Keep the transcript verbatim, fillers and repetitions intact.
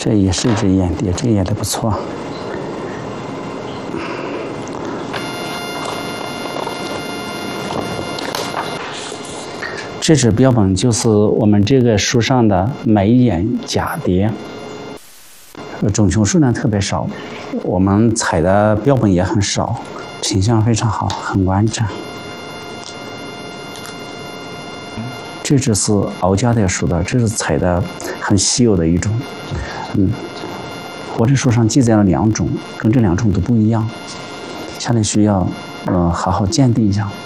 这也是一只眼蝶，这个眼蝶不错。这只标本就是我们这个树上的眉眼蛱蝶，种群数量特别少，我们采的标本也很少，品相非常好，很完整。这只是鳌蛱蝶属的，这是采的很稀有的一种。嗯，我这书上记载了两种，跟这两种都不一样，下来需要嗯、呃、好好鉴定一下。